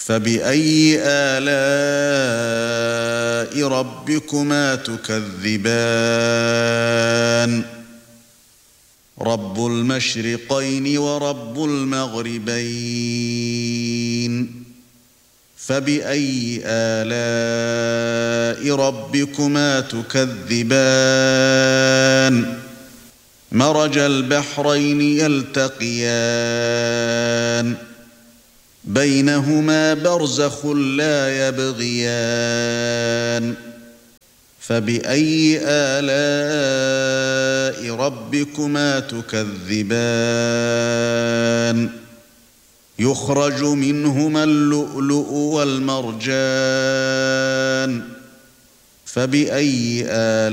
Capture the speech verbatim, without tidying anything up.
فَبِأَيِّ آلَاءِ رَبِّكُمَا تُكَذِّبَانِ رَبُّ الْمَشْرِقَيْنِ وَرَبُّ الْمَغْرِبَيْنِ فَبِأَيِّ آلَاءِ رَبِّكُمَا تُكَذِّبَانِ مَرَجَ الْبَحْرَيْنِ يَلْتَقِيَانِ بَيْنَهُمَا بَرْزَخٌ لَّا يَبْغِيَانِ فَبِأَيِّ آلَاءِ رَبِّكُمَا تُكَذِّبَانِ يُخْرَجُ مِنْهُمَا اللُّؤْلُؤُ وَالْمَرْجَانُ فَبِأَيِّ آلَاءِ